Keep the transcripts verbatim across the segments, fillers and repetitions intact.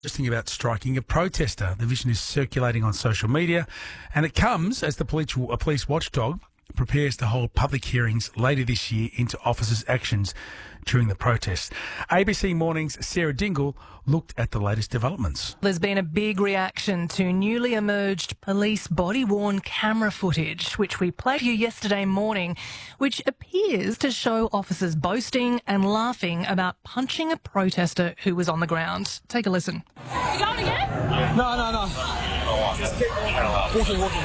Just thinking about striking a protester. The vision is circulating on social media, and it comes as the police, a police watchdog prepares to hold public hearings later this year into officers' actions during the protest. A B C Morning's Sarah Dingle looked at the latest developments. There's been a big reaction to newly emerged police body-worn camera footage, which we played you yesterday morning, which appears to show officers boasting and laughing about punching a protester who was on the ground. Take a listen. You going again? No, no, no. Just keep walking, walking.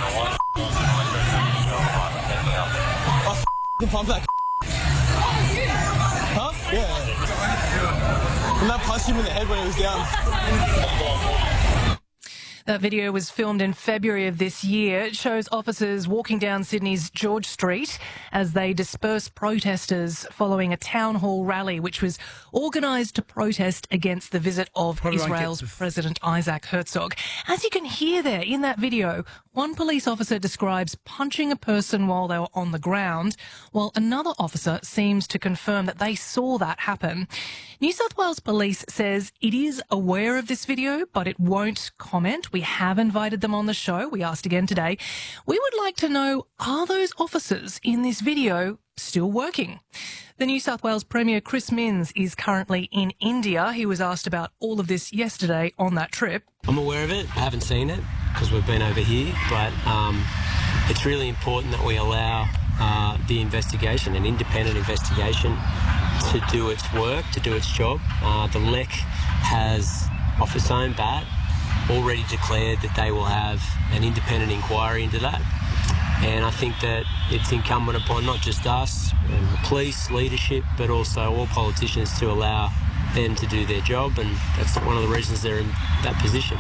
I f***ing pumped that. Huh? Yeah. And I punched him in the head when he was down. That video was filmed in February of this year. It shows officers walking down Sydney's George Street as they disperse protesters following a town hall rally which was organised to protest against the visit of Probably Israel's won't get to- President Isaac Herzog. As you can hear there in that video, one police officer describes punching a person while they were on the ground, while another officer seems to confirm that they saw that happen. New South Wales Police says it is aware of this video, but it won't comment. We have invited them on the show. We asked again today. We would like to know, are those officers in this video still working? The New South Wales Premier, Chris Minns, is currently in India. He was asked about all of this yesterday on that trip. I'm aware of it. I haven't seen it because we've been over here, but um, it's really important that we allow uh, the investigation, an independent investigation, to do its work, to do its job. Uh, the L E C has, off its own bat, already declared that they will have an independent inquiry into that. And I think that it's incumbent upon not just us, and the police, leadership, but also all politicians to allow them to do their job, and that's one of the reasons they're in that position.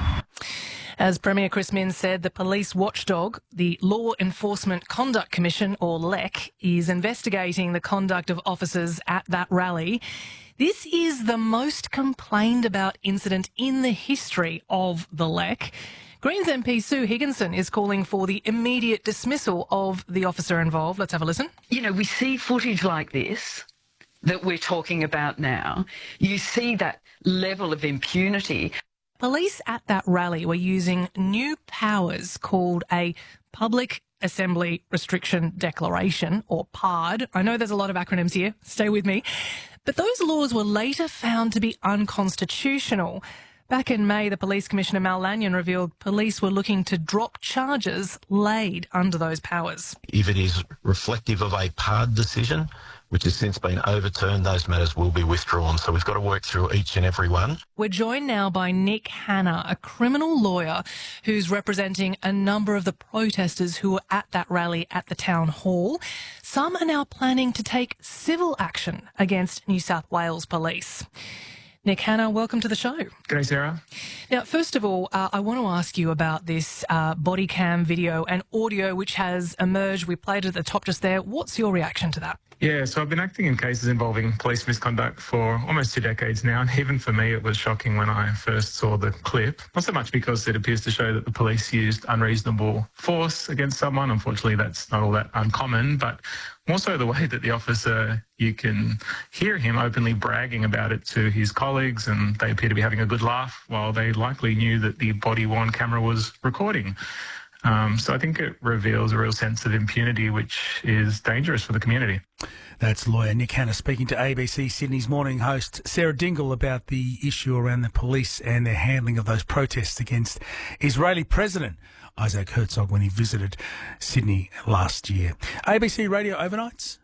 As Premier Chris Minns said, the police watchdog, the Law Enforcement Conduct Commission, or L E C, is investigating the conduct of officers at that rally. This is the most complained about incident in the history of the L E C. Greens M P Sue Higginson is calling for the immediate dismissal of the officer involved. Let's have a listen. You know, we see footage like this that we're talking about now. You see that level of impunity. Police at that rally were using new powers called a Public Assembly Restriction Declaration, or P A D. I know there's a lot of acronyms here. Stay with me. But those laws were later found to be unconstitutional. Back in May, the Police Commissioner Mal Lanyon revealed police were looking to drop charges laid under those powers. If it is reflective of a P A D decision, which has since been overturned, those matters will be withdrawn. So we've got to work through each and every one. We're joined now by Nick Hanna, a criminal lawyer who's representing a number of the protesters who were at that rally at the town hall. Some are now planning to take civil action against New South Wales Police. Nick Hanna, welcome to the show. G'day, Sarah. Now, first of all, uh, I want to ask you about this uh, body cam video and audio which has emerged. We played it at the top just there. What's your reaction to that? Yeah, so I've been acting in cases involving police misconduct for almost two decades now, and even for me it was shocking when I first saw the clip. Not so much because it appears to show that the police used unreasonable force against someone. Unfortunately, that's not all that uncommon, but more so the way that the officer, you can hear him openly bragging about it to his colleagues, and they appear to be having a good laugh while they likely knew that the body-worn camera was recording. Um, so I think it reveals a real sense of impunity, which is dangerous for the community. That's lawyer Nick Hanna speaking to A B C Sydney's morning host Sarah Dingle about the issue around the police and their handling of those protests against Israeli President Isaac Herzog when he visited Sydney last year. A B C Radio Overnights.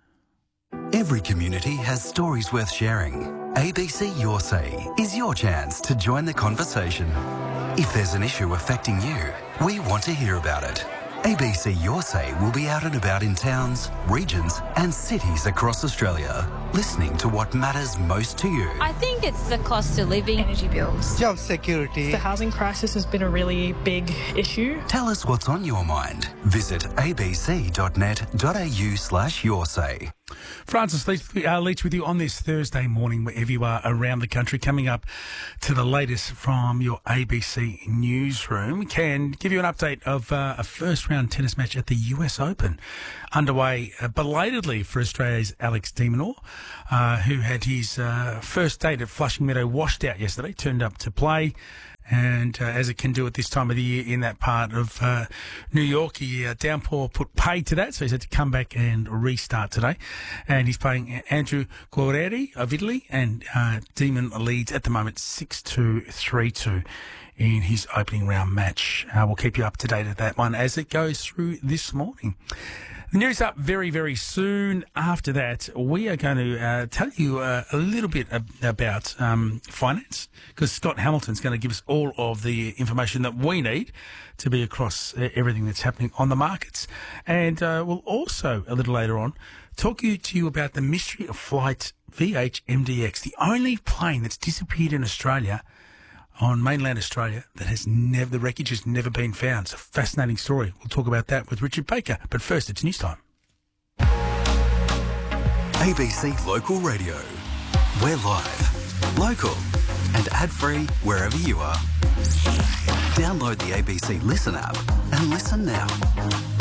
Every community has stories worth sharing. A B C Your Say is your chance to join the conversation. If there's an issue affecting you, we want to hear about it. A B C Your Say will be out and about in towns, regions and cities across Australia, listening to what matters most to you. I think it's the cost of living, energy bills, job security. The housing crisis has been a really big issue. Tell us what's on your mind. Visit abc.net.au slash your say. Francis Leach, uh, Leach with you on this Thursday morning, wherever you are around the country, coming up to the latest from your A B C newsroom. Can give you an update of uh, a first-round tennis match at the U S Open, underway uh, belatedly for Australia's Alex de Minaur, uh, who had his uh, first date at Flushing Meadow washed out yesterday, turned up to play And uh, as it can do at this time of the year in that part of uh, New York, the uh, downpour put paid to that, so he's had to come back and restart today. And he's playing Andrew Guerrieri of Italy, and uh, Demon leads at the moment six two, three two in his opening round match. Uh, we'll keep you up to date at that one as it goes through this morning. The news up very, very soon. After that, we are going to uh, tell you uh, a little bit ab- about um, finance, because Scott Hamilton's going to give us all of the information that we need to be across uh, everything that's happening on the markets. And uh, we'll also, a little later on, talk you, to you about the mystery of flight V H M D X, the only plane that's disappeared in Australia, on mainland Australia, that has never, the wreckage has never been found. It's a fascinating story. We'll talk about that with Richard Baker. But first, it's news time. A B C Local Radio. We're live, local, and ad-free wherever you are. Download the A B C Listen app and listen now.